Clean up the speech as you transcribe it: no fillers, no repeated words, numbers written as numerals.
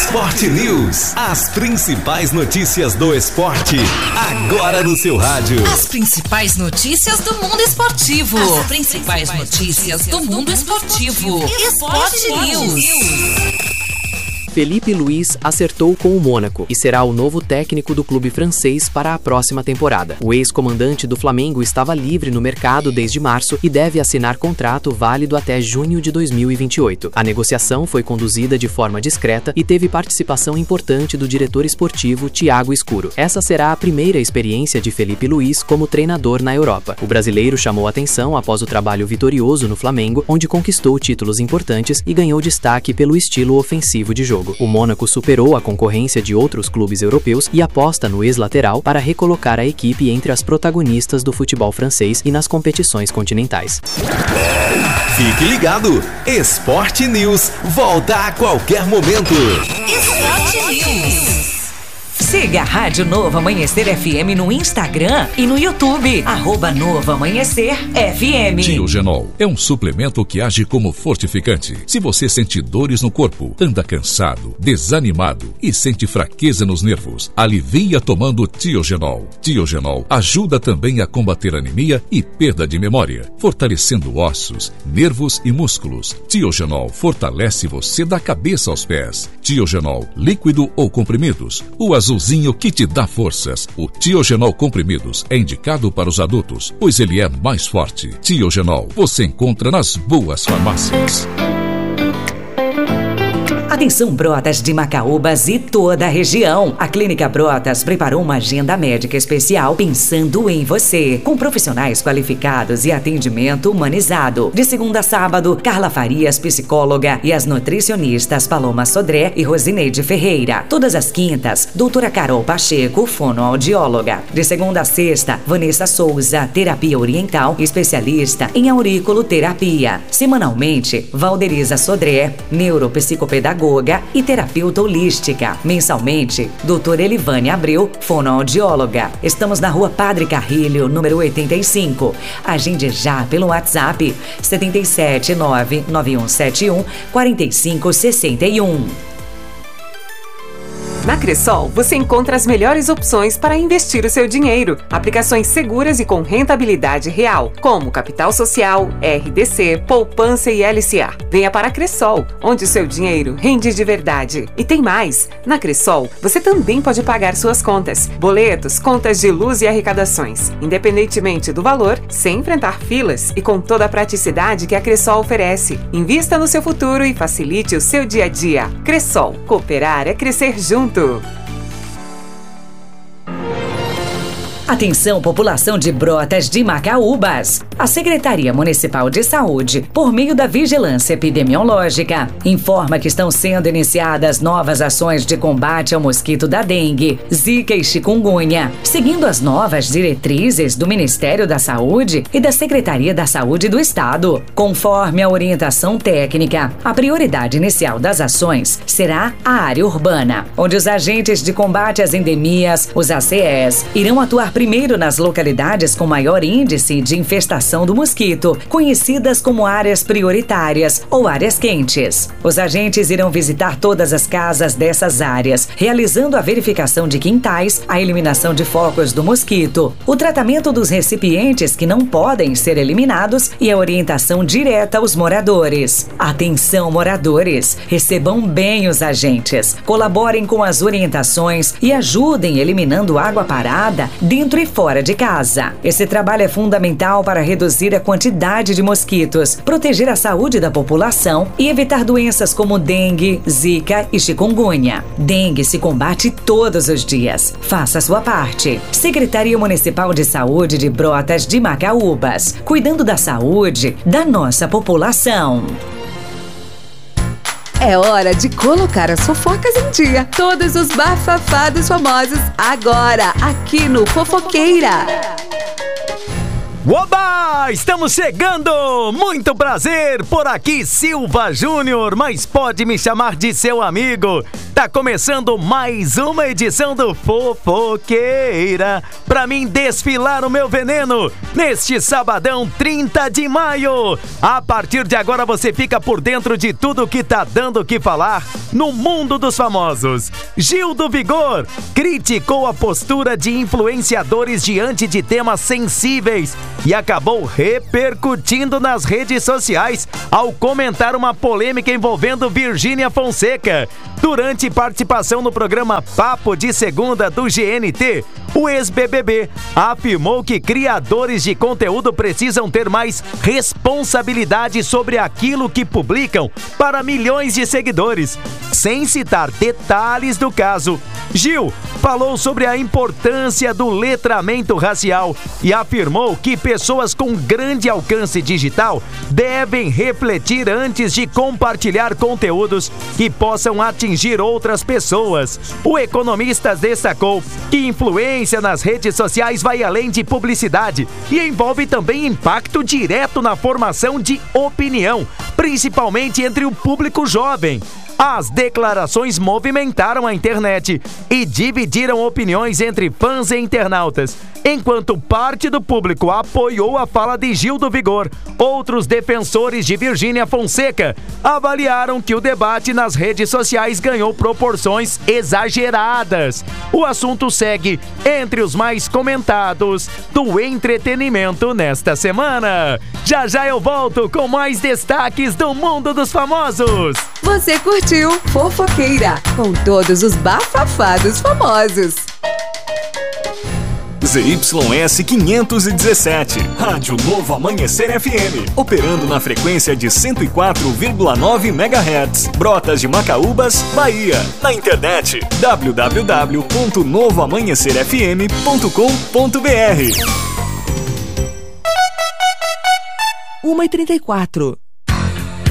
Esporte News. As principais notícias do esporte, agora no seu rádio. As principais notícias do mundo esportivo. As principais notícias do mundo esportivo. Esporte News. Felipe Luiz acertou com o Mônaco e será o novo técnico do clube francês para a próxima temporada. O ex-comandante do Flamengo estava livre no mercado desde março e deve assinar contrato válido até junho de 2028. A negociação foi conduzida de forma discreta e teve participação importante do diretor esportivo Thiago Escuro. Essa será a primeira experiência de Felipe Luiz como treinador na Europa. O brasileiro chamou atenção após o trabalho vitorioso no Flamengo, onde conquistou títulos importantes e ganhou destaque pelo estilo ofensivo de jogo. O Mônaco superou a concorrência de outros clubes europeus e aposta no ex-lateral para recolocar a equipe entre as protagonistas do futebol francês e nas competições continentais. Fique ligado! Esporte News volta a qualquer momento. Esporte News. Siga a Rádio Novo Amanhecer FM no Instagram e no YouTube. @Novo Amanhecer FM. Tiogenol é um suplemento que age como fortificante. Se você sente dores no corpo, anda cansado, desanimado e sente fraqueza nos nervos, alivia tomando Tiogenol. Tiogenol ajuda também a combater anemia e perda de memória, fortalecendo ossos, nervos e músculos. Tiogenol fortalece você da cabeça aos pés. Tiogenol, líquido ou comprimidos. O azulzinho que te dá forças. O Tiogenol comprimidos é indicado para os adultos, pois ele é mais forte. Tiogenol você encontra nas boas farmácias. Atenção, Brotas de Macaúbas e toda a região. A Clínica Brotas preparou uma agenda médica especial pensando em você, com profissionais qualificados e atendimento humanizado. De segunda a sábado, Carla Farias, psicóloga, e as nutricionistas Paloma Sodré e Rosineide Ferreira. Todas as quintas, doutora Carol Pacheco, fonoaudióloga. De segunda a sexta, Vanessa Souza, terapia oriental, especialista em auriculoterapia. Semanalmente, Valderiza Sodré, neuropsicopedagoga e terapeuta holística. Mensalmente, doutora Elivane Abreu, fonoaudióloga. Estamos na Rua Padre Carrilho, número 85. Agende já pelo WhatsApp 77991714561. Na Cressol, você encontra as melhores opções para investir o seu dinheiro. Aplicações seguras e com rentabilidade real, como Capital Social, RDC, Poupança e LCA. Venha para a Cressol, onde o seu dinheiro rende de verdade. E tem mais! Na Cressol, você também pode pagar suas contas, boletos, contas de luz e arrecadações, independentemente do valor, sem enfrentar filas e com toda a praticidade que a Cressol oferece. Invista no seu futuro e facilite o seu dia a dia. Cressol, cooperar é crescer junto. Atenção, população de Brotas de Macaúbas. A Secretaria Municipal de Saúde, por meio da Vigilância Epidemiológica, informa que estão sendo iniciadas novas ações de combate ao mosquito da dengue, zika e chikungunya, seguindo as novas diretrizes do Ministério da Saúde e da Secretaria da Saúde do Estado. Conforme a orientação técnica, a prioridade inicial das ações será a área urbana, onde os agentes de combate às endemias, os ACS, irão atuar primeiro nas localidades com maior índice de infestação do mosquito, conhecidas como áreas prioritárias ou áreas quentes. Os agentes irão visitar todas as casas dessas áreas, realizando a verificação de quintais, a eliminação de focos do mosquito, o tratamento dos recipientes que não podem ser eliminados e a orientação direta aos moradores. Atenção, moradores! Recebam bem os agentes, colaborem com as orientações e ajudem eliminando água parada dentro e fora de casa. Esse trabalho é fundamental para reduzir a quantidade de mosquitos, proteger a saúde da população e evitar doenças como dengue, zika e chikungunya. Dengue se combate todos os dias. Faça a sua parte. Secretaria Municipal de Saúde de Brotas de Macaúbas, cuidando da saúde da nossa população. É hora de colocar as fofocas em dia. Todos os bafafados famosos agora, aqui no Fofoqueira. Oba! Estamos chegando! Muito prazer! Por aqui Silva Júnior, mas pode me chamar de seu amigo. Tá começando mais uma edição do Fofoqueira, pra mim desfilar o meu veneno neste sabadão 30 de maio. A partir de agora você fica por dentro de tudo que tá dando o que falar no mundo dos famosos. Gil do Vigor criticou a postura de influenciadores diante de temas sensíveis e acabou repercutindo nas redes sociais ao comentar uma polêmica envolvendo Virgínia Fonseca. Durante participação no programa Papo de Segunda do GNT, o ex-BBB afirmou que criadores de conteúdo precisam ter mais responsabilidade sobre aquilo que publicam para milhões de seguidores. Sem citar detalhes do caso, Gil falou sobre a importância do letramento racial e afirmou que pessoas com grande alcance digital devem refletir antes de compartilhar conteúdos que possam atingir outras pessoas. O economista destacou que influência nas redes sociais vai além de publicidade e envolve também impacto direto na formação de opinião, principalmente entre o público jovem. As declarações movimentaram a internet e dividiram opiniões entre fãs e internautas. Enquanto parte do público apoiou a fala de Gil do Vigor, outros defensores de Virgínia Fonseca avaliaram que o debate nas redes sociais ganhou proporções exageradas. O assunto segue entre os mais comentados do entretenimento nesta semana. Já já eu volto com mais destaques do mundo dos famosos. Você curtiu Fofoqueira, com todos os bafafados famosos. ZYS 517, Rádio Novo Amanhecer FM, operando na frequência de 104,9 MHz, Brotas de Macaúbas, Bahia. Na internet, www.novoamanhecerfm.com.br. 1h34.